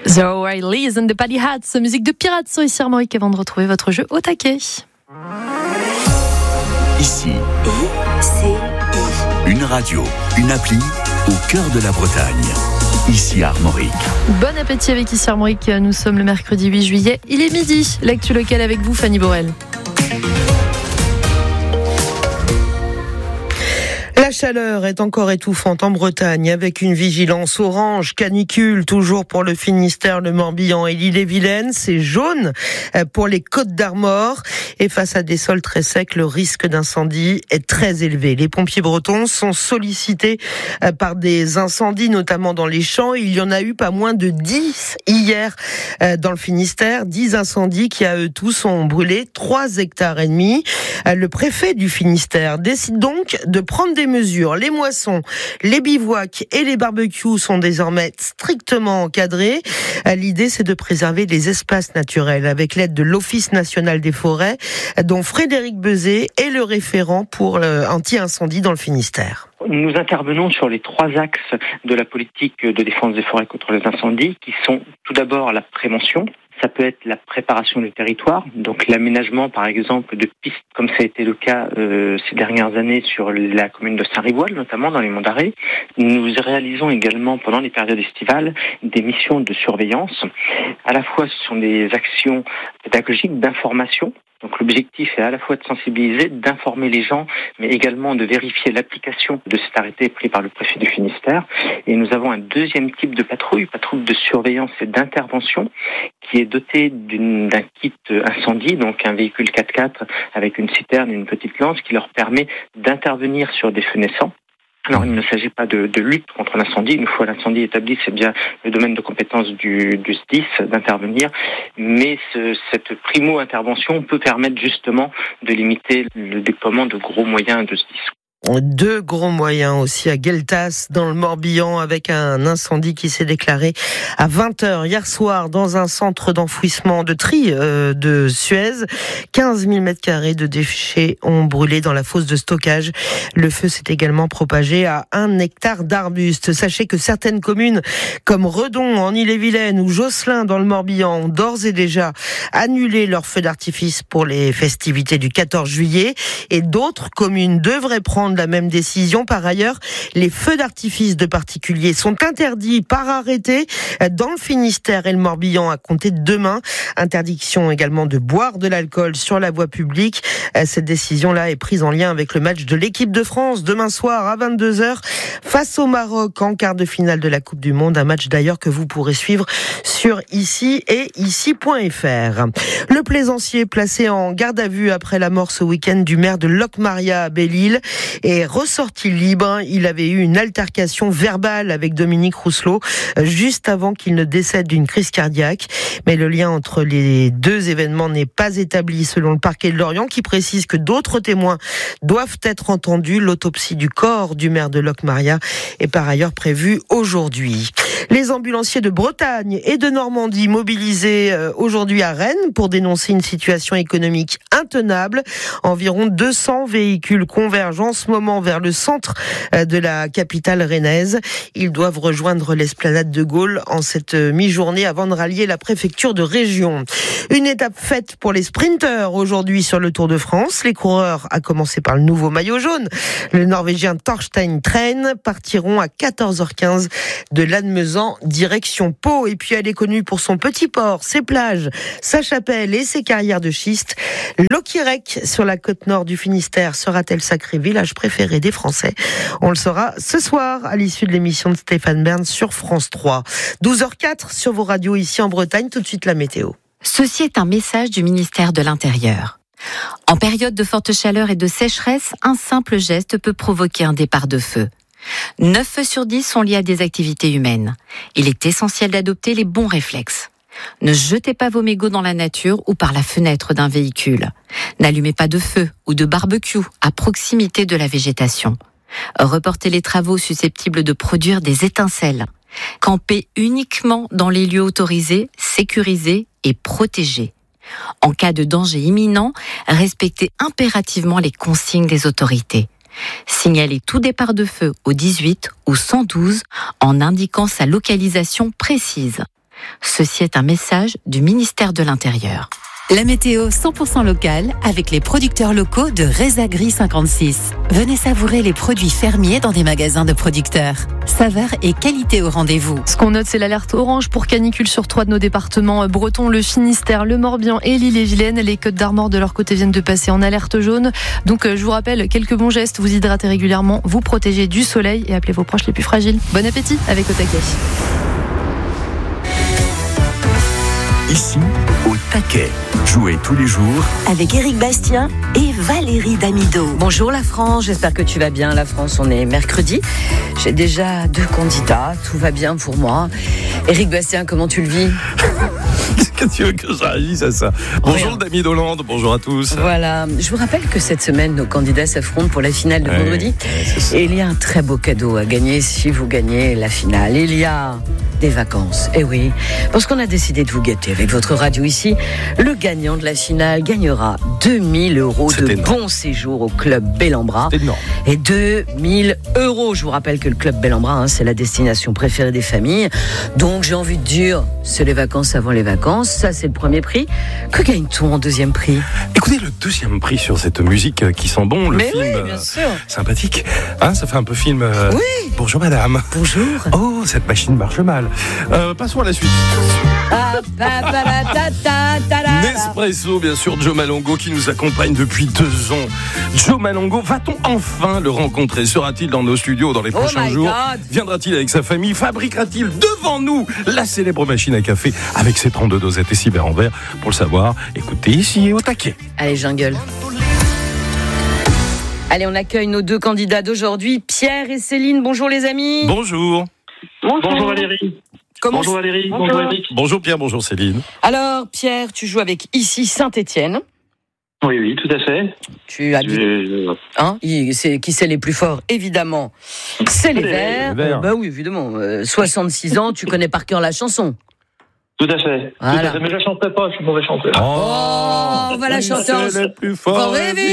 The O'Reillys and the Paddy Hats, musique de pirates sur ici Armorique avant de retrouver votre jeu au taquet. Ici, une radio, une appli au cœur de la Bretagne. Ici Armorique. Bon appétit avec ici Armorique. Nous sommes le mercredi 8 juillet. Il est midi. L'actu locale avec vous, Fanny Borel. La chaleur est encore étouffante en Bretagne avec une vigilance orange, canicule toujours pour le Finistère, le Morbihan et l'Ille-et-Vilaine. C'est jaune pour les Côtes-d'Armor. Et face à des sols très secs, le risque d'incendie est très élevé. Les pompiers bretons sont sollicités par des incendies, notamment dans les champs. Il y en a eu pas moins de 10 hier dans le Finistère. 10 incendies qui à eux tous ont brûlé 3,5 hectares. Le préfet du Finistère décide donc de prendre des mesures. Les moissons, les bivouacs et les barbecues sont désormais strictement encadrés. L'idée, c'est de préserver les espaces naturels avec l'aide de l'Office national des forêts, dont Frédéric Bezet est le référent pour anti-incendie dans le Finistère. Nous intervenons sur les 3 axes de la politique de défense des forêts contre les incendies, qui sont tout d'abord la prévention. Ça peut être la préparation du territoire, donc l'aménagement par exemple de pistes, comme ça a été le cas ces dernières années sur la commune de Saint-Rivoal, notamment dans les Monts d'Arrée. Nous réalisons également pendant les périodes estivales des missions de surveillance. À la fois ce sont des actions pédagogiques d'information. Donc l'objectif est à la fois de sensibiliser, d'informer les gens, mais également de vérifier l'application de cet arrêté pris par le préfet du Finistère. Et nous avons un deuxième type de patrouille de surveillance et d'intervention, qui est doté d'un kit incendie, donc un véhicule 4x4 avec une citerne et une petite lance, qui leur permet d'intervenir sur des feux naissants. Alors, il ne s'agit pas de lutte contre l'incendie. Une fois l'incendie établi, c'est bien le domaine de compétence du SDIS d'intervenir. Mais cette primo-intervention peut permettre justement de limiter le déploiement de gros moyens de SDIS. 2 gros moyens aussi à Gueltas dans le Morbihan avec un incendie qui s'est déclaré à 20h hier soir dans un centre d'enfouissement de tri de Suez. 15 000 m² de déchets ont brûlé dans la fosse de stockage. Le feu s'est également propagé à 1 hectare d'arbustes. Sachez que certaines communes comme Redon en Ille-et-Vilaine ou Josselin dans le Morbihan ont d'ores et déjà annulé leur feu d'artifice pour les festivités du 14 juillet et d'autres communes devraient prendre la même décision. Par ailleurs, les feux d'artifice de particuliers sont interdits par arrêté dans le Finistère et le Morbihan à compter de demain. Interdiction également de boire de l'alcool sur la voie publique. Cette décision-là est prise en lien avec le match de l'équipe de France demain soir à 22h face au Maroc en quart de finale de la Coupe du Monde. Un match d'ailleurs que vous pourrez suivre sur ici et ici.fr. Le plaisancier placé en garde à vue après la mort ce week-end du maire de Locmaria à Belle-Île est ressorti libre. Il avait eu une altercation verbale avec Dominique Rousselot juste avant qu'il ne décède d'une crise cardiaque. Mais le lien entre les 2 événements n'est pas établi selon le parquet de Lorient qui précise que d'autres témoins doivent être entendus. L'autopsie du corps du maire de Locmaria est par ailleurs prévue aujourd'hui. Les ambulanciers de Bretagne et de Normandie mobilisés aujourd'hui à Rennes pour dénoncer une situation économique intenable. Environ 200 véhicules convergent en ce moment vers le centre de la capitale rennaise. Ils doivent rejoindre l'esplanade de Gaulle en cette mi-journée avant de rallier la préfecture de région. Une étape faite pour les sprinteurs aujourd'hui sur le Tour de France. Les coureurs, à commencer par le nouveau maillot jaune, le Norvégien Torstein Tren, partiront à 14h15 de Lannemezan, direction Pau. Et puis elle est connue pour son petit port, ses plages, sa chapelle et ses carrières de schiste. L'Oquirec, sur la côte nord du Finistère, sera-t-elle sacrée village préféré des Français? On le saura ce soir à l'issue de l'émission de Stéphane Bern sur France 3. 12h04 sur vos radios ici en Bretagne. Tout de suite la météo. Ceci est un message du ministère de l'Intérieur. En période de forte chaleur et de sécheresse, un simple geste peut provoquer un départ de feu. 9 feux sur 10 sont liés à des activités humaines. Il est essentiel d'adopter les bons réflexes. Ne jetez pas vos mégots dans la nature ou par la fenêtre d'un véhicule. N'allumez pas de feu ou de barbecue à proximité de la végétation. Reportez les travaux susceptibles de produire des étincelles. Campez uniquement dans les lieux autorisés, sécurisés et protégés. En cas de danger imminent, respectez impérativement les consignes des autorités. Signalez tout départ de feu au 18 ou 112 en indiquant sa localisation précise. Ceci est un message du ministère de l'Intérieur. La météo 100% locale avec les producteurs locaux de Rezagri 56. Venez savourer les produits fermiers dans des magasins de producteurs. Saveur et qualité au rendez-vous. Ce qu'on note, c'est l'alerte orange pour canicule sur 3 de nos départements bretons, le Finistère, le Morbihan et l'Ille-et-Vilaine. Les Côtes-d'Armor de leur côté viennent de passer en alerte jaune. Donc je vous rappelle, quelques bons gestes, vous hydratez régulièrement, vous protégez du soleil et appelez vos proches les plus fragiles. Bon appétit avec Au Taquet. Ici, Au Taquet. Jouez tous les jours avec Éric Bastien et Valérie Damido. Bonjour la France, j'espère que tu vas bien. La France, on est mercredi. J'ai déjà 2 candidats, tout va bien pour moi. Éric Bastien, comment tu le vis ? Qu'est-ce que tu veux que je réagisse à ça ? Bonjour Dami d'Hollande, bonjour à tous. Voilà, je vous rappelle que cette semaine, nos candidats s'affrontent pour la finale de vendredi. Et il y a un très beau cadeau à gagner si vous gagnez la finale. Il y a des vacances, eh oui, parce qu'on a décidé de vous gâter avec votre radio ici. Le gagnant de la finale gagnera 2000 € de bon séjour au club Bellambra. C'est énorme. Et 2000 €. Je vous rappelle que le club Bellambra, c'est la destination préférée des familles. Donc j'ai envie de dire, c'est les vacances avant les vacances. Ça, c'est le premier prix. Que gagne-t-on en deuxième prix ? Écoutez, le deuxième prix sur cette musique qui sent bon, le film oui, bien sûr. Sympathique. Hein, ça fait un peu film. Oui. Bonjour madame. Bonjour. Oh, cette machine marche mal. Passons à la suite. Nespresso, bien sûr, Joe Malongo qui nous accompagne depuis 2 ans. Joe Malongo, va-t-on enfin le rencontrer ? Sera-t-il dans nos studios dans les prochains jours ? Viendra-t-il avec sa famille ? Fabriquera-t-il devant nous la célèbre machine à café avec ses 32 dosettes et 6 verres en verre ? Pour le savoir, écoutez ici Au Taquet. Allez, jungle. Allez, on accueille nos 2 candidats d'aujourd'hui, Pierre et Céline. Bonjour les amis. Bonjour. Bonjour Valérie. Bonjour Valérie. Bonjour Eric. Bonjour Pierre, bonjour Céline. Alors Pierre, tu joues avec ici Saint-Étienne. Oui, tout à fait. Tu habites. Qui c'est les plus forts ? Évidemment, c'est les Verts. Bah oui, évidemment. 66 ans, tu connais par cœur la chanson. Tout à fait. Voilà. Mais je ne chanterai pas, je suis mauvais chanteur. Oh, on va la chanter ensemble. C'est les plus forts.